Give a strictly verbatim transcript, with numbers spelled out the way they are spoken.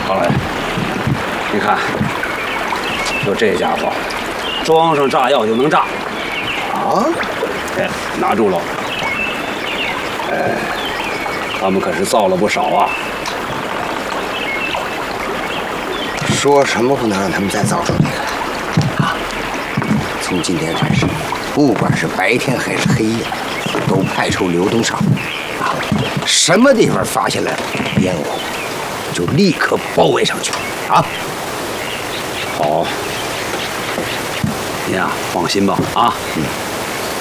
好嘞，你看，就这家伙，装上炸药就能炸。 啊？ 哎，拿住了。哎，他们可是造了不少啊。 说什么不能让他们再造出这个来啊？从今天开始，不管是白天还是黑夜，都派出刘东少啊，什么地方发现了烟火，就立刻包围上去啊！ 好，你呀、放心吧啊。嗯。